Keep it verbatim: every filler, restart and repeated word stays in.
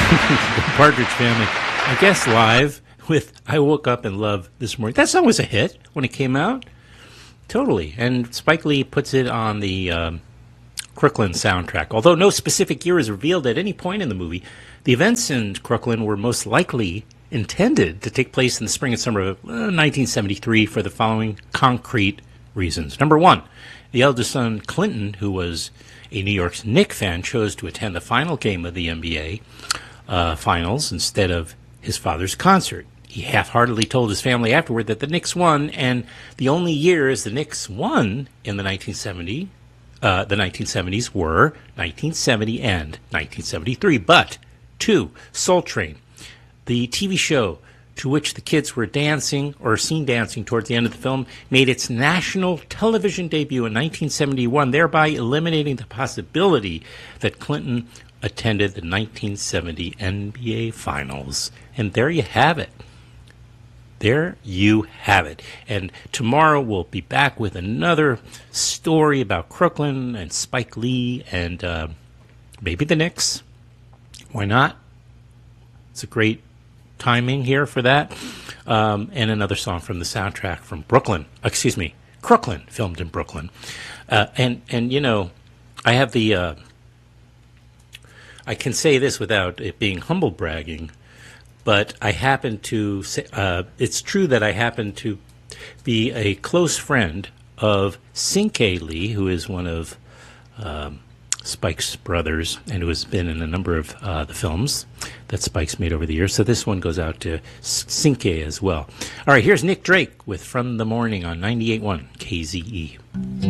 Partridge Family, I guess live with I Woke Up in Love This Morning. That song was a hit when it came out. Totally. And Spike Lee puts it on the um, Crooklyn soundtrack. Although no specific year is revealed at any point in the movie, the events in Crooklyn were most likely intended to take place in the spring and summer of uh, nineteen seventy-three for the following concrete reasons. Number one, the eldest son, Clinton, who was a New York Knicks fan, chose to attend the final game of the N B A uh, Finals instead of his father's concert. He half-heartedly told his family afterward that the Knicks won, and the only years the Knicks won in the nineteen seventy, uh, the nineteen seventies were nineteen seventy and nineteen seventy-three. But, two, Soul Train, the T V show to which the kids were dancing or seen dancing towards the end of the film, made its national television debut in nineteen seventy-one, thereby eliminating the possibility that Clinton attended the nineteen seventy N B A Finals. And there you have it. There you have it. And tomorrow we'll be back with another story about Crooklyn and Spike Lee and uh, maybe the Knicks. Why not? It's a great timing here for that. Um, and another song from the soundtrack from Brooklyn. Excuse me, Crooklyn, filmed in Brooklyn. Uh, and, and, you know, I have the... Uh, I can say this without it being humble bragging, but I happen to say, uh, it's true that I happen to be a close friend of Cinque Lee, who is one of um, Spike's brothers and who has been in a number of uh, the films that Spike's made over the years. So this one goes out to Cinque as well. All right, here's Nick Drake with From the Morning on ninety-eight point one K Z E.